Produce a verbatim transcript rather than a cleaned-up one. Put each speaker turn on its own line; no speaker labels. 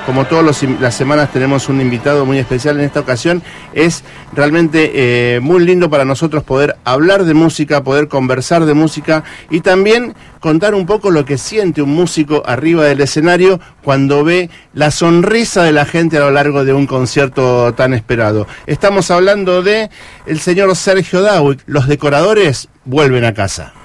como todas las semanas tenemos un invitado muy especial en esta ocasión. Es realmente eh, muy lindo para nosotros poder hablar de música, poder conversar de música y también contar un poco lo que siente un músico arriba del escenario cuando ve la sonrisa de la gente a lo largo de un concierto tan esperado. Estamos hablando de el señor Sergio Dawick. Los decoradores vuelven a casa.